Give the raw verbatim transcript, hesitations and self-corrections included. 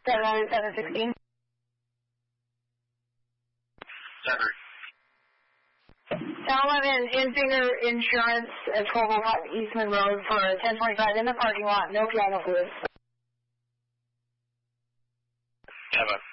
seven seven sixteen. Seven. ten eleven Infinger Insurance at twelve oh five Eastman Road for ten twenty-five in the parking lot. No piano fluid. Seven.